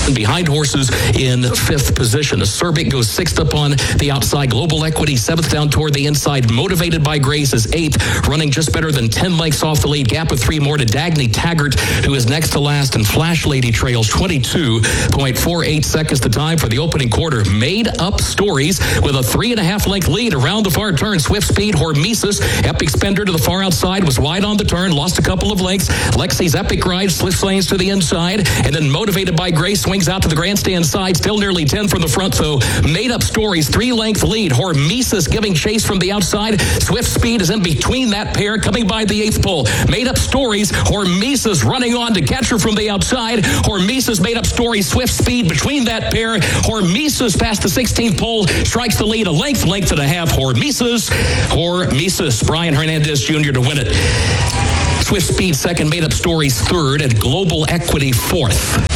Behind horses in 5th position. Acerbic goes 6th up on the outside. Global Equity 7th down toward the inside. Motivated by Grace is 8th, running just better than 10 lengths off the lead. Gap of 3 more to Dagny Taggart, who is next to last, and Flash Lady trails 22.48 seconds the time for the opening quarter. Made Up Stories with a 3.5 length lead around the far turn. Swift Speed, Hormesis, Epic Spender to the far outside, was wide on the turn, lost a couple of lengths. Lexi's Epic Ride, Swift Lanes to the inside, and then Motivated by Grace swings out to the grandstand side, still nearly 10 from the front. So Made Up Stories, 3-length lead. Hormesis giving chase from the outside. Swift Speed is in between that pair, coming by the 8th pole. Made Up Stories, Hormesis running on to catch her from the outside. Hormesis, Made Up Stories, Swift Speed between that pair. Hormesis past the 16th pole, strikes the lead a length and a half. Hormesis, Brian Hernandez Jr. to win it. Swift Speed second, Made Up Stories third, and Global Equity fourth.